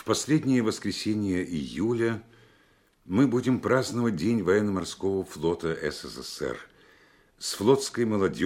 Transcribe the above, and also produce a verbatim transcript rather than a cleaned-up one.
последнее воскресенье июля мы будем праздновать День военно-морского флота СССР. С флотской молодежью